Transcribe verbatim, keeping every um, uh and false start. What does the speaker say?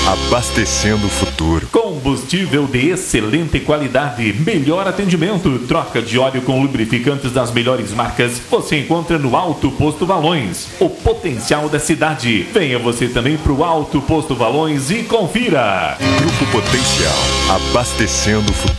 abastecendo o futuro. Combustível de excelente qualidade, melhor atendimento, troca de óleo com lubrificantes das melhores marcas, você encontra no Alto Posto Valões, o potencial da cidade. Venha você também para o Alto Posto Valões e confira. Grupo Potencial, abastecendo o futuro.